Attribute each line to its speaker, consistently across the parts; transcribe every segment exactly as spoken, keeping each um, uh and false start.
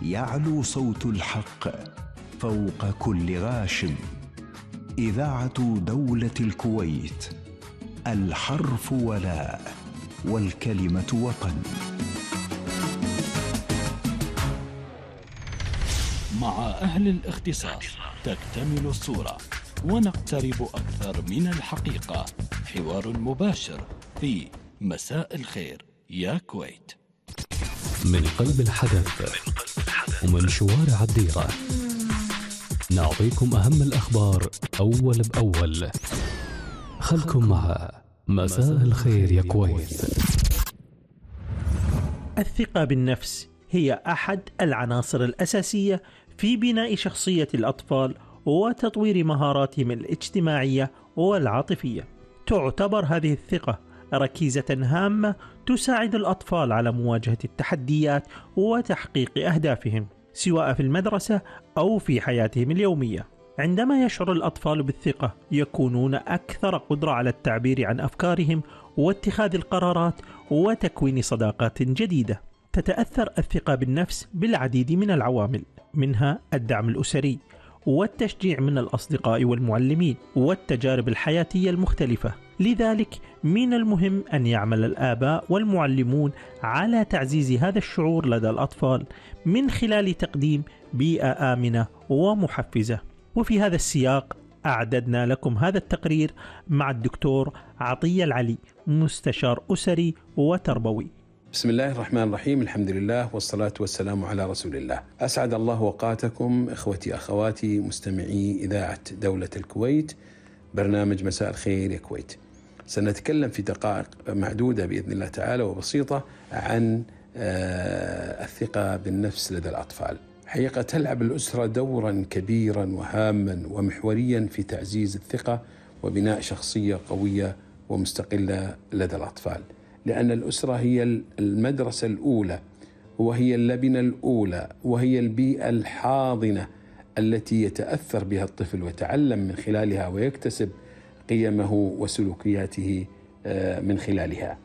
Speaker 1: يعلو صوت الحق فوق كل غاشم. إذاعة دولة الكويت، الحرف ولاء والكلمة وطن.
Speaker 2: مع أهل الاختصاص تكتمل الصورة ونقترب أكثر من الحقيقة. حوار مباشر في مساء الخير يا كويت،
Speaker 3: من قلب الحدث ومن شوارع الديرة نعطيكم أهم الأخبار أول بأول. خلكم مع مساء الخير يا كويت.
Speaker 4: الثقة بالنفس هي أحد العناصر الأساسية في بناء شخصية الأطفال وتطوير مهاراتهم الاجتماعية والعاطفية. تعتبر هذه الثقة ركيزة هامة تساعد الأطفال على مواجهة التحديات وتحقيق أهدافهم، سواء في المدرسة أو في حياتهم اليومية. عندما يشعر الأطفال بالثقة يكونون أكثر قدرة على التعبير عن أفكارهم واتخاذ القرارات وتكوين صداقات جديدة. تتأثر الثقة بالنفس بالعديد من العوامل، منها الدعم الأسري والتشجيع من الأصدقاء والمعلمين والتجارب الحياتية المختلفة. لذلك من المهم أن يعمل الآباء والمعلمون على تعزيز هذا الشعور لدى الأطفال من خلال تقديم بيئة آمنة ومحفزة. وفي هذا السياق أعددنا لكم هذا التقرير مع الدكتور عطية العلي، مستشار أسري وتربوي.
Speaker 5: بسم الله الرحمن الرحيم، الحمد لله والصلاة والسلام على رسول الله. أسعد الله أوقاتكم إخوتي أخواتي مستمعي إذاعة دولة الكويت، برنامج مساء الخير يا كويت. سنتكلم في دقائق معدودة بإذن الله تعالى وبسيطة عن الثقة بالنفس لدى الأطفال. حقيقة تلعب الأسرة دورا كبيرا وهاما ومحوريا في تعزيز الثقة وبناء شخصية قوية ومستقلة لدى الأطفال، لأن الأسرة هي المدرسة الأولى وهي اللبنة الأولى وهي البيئة الحاضنة التي يتأثر بها الطفل ويتعلم من خلالها ويكتسب قيمه وسلوكياته من خلالها.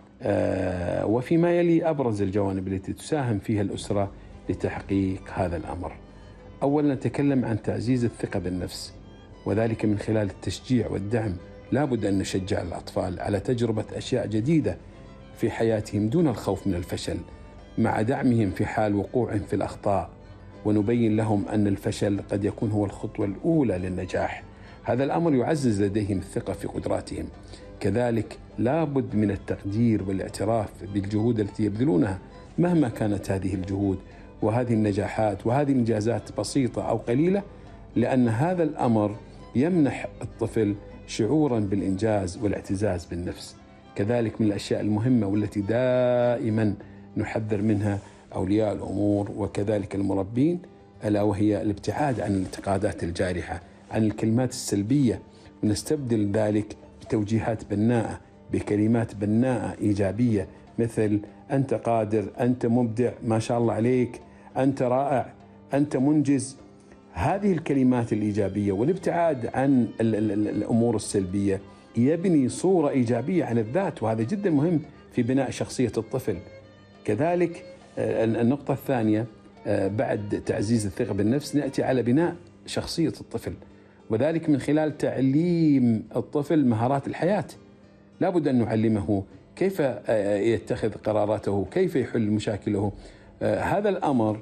Speaker 5: وفيما يلي أبرز الجوانب التي تساهم فيها الأسرة لتحقيق هذا الأمر. أولا نتكلم عن تعزيز الثقة بالنفس، وذلك من خلال التشجيع والدعم. لا بد أن نشجع الأطفال على تجربة أشياء جديدة في حياتهم دون الخوف من الفشل، مع دعمهم في حال وقوعهم في الأخطاء، ونبين لهم أن الفشل قد يكون هو الخطوة الأولى للنجاح. هذا الأمر يعزز لديهم الثقة في قدراتهم. كذلك لا بد من التقدير والاعتراف بالجهود التي يبذلونها مهما كانت هذه الجهود وهذه النجاحات وهذه الإنجازات بسيطة أو قليلة، لأن هذا الأمر يمنح الطفل شعورا بالإنجاز والاعتزاز بالنفس. كذلك من الأشياء المهمة والتي دائما نحذر منها أولياء الأمور وكذلك المربين، ألا وهي الابتعاد عن الانتقادات الجارحة، عن الكلمات السلبية، ونستبدل ذلك بتوجيهات بناءة، بكلمات بناءة إيجابية، مثل أنت قادر، أنت مبدع، ما شاء الله عليك، أنت رائع، أنت منجز. هذه الكلمات الإيجابية والابتعاد عن الأمور السلبية يبني صورة إيجابية عن الذات، وهذا جدا مهم في بناء شخصية الطفل. كذلك النقطة الثانية بعد تعزيز الثقة بالنفس نأتي على بناء شخصية الطفل، وذلك من خلال تعليم الطفل مهارات الحياة. لا بد أن نعلمه كيف يتخذ قراراته، كيف يحل مشاكله. هذا الأمر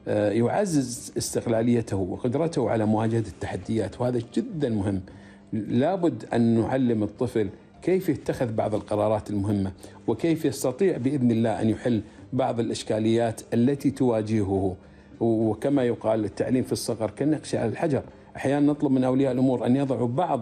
Speaker 5: يعزز استقلاليته وقدرته على مواجهة التحديات، وهذا جدا مهم. لابد أن نعلم الطفل كيف يتخذ بعض القرارات المهمة، وكيف يستطيع بإذن الله أن يحل بعض الإشكاليات التي تواجهه. وكما يقال التعليم في الصغر كالنقش على الحجر. أحيانا نطلب من أولياء الأمور أن يضعوا بعض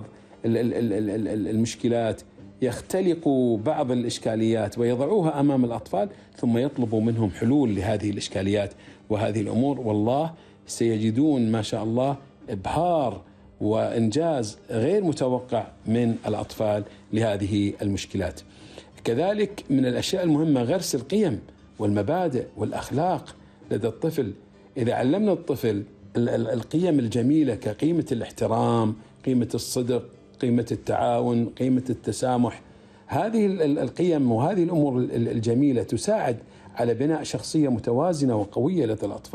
Speaker 5: المشكلات، يختلقوا بعض الإشكاليات ويضعوها أمام الأطفال، ثم يطلبوا منهم حلول لهذه الإشكاليات وهذه الأمور، والله سيجدون ما شاء الله إبهار وإنجاز غير متوقع من الأطفال لهذه المشكلات. كذلك من الأشياء المهمة غرس القيم والمبادئ والأخلاق لدى الطفل. إذا علمنا الطفل القيم الجميلة كقيمة الاحترام، قيمة الصدق، قيمة التعاون، قيمة التسامح، هذه القيم وهذه الأمور الجميلة تساعد على بناء شخصية متوازنة وقوية لدى الأطفال.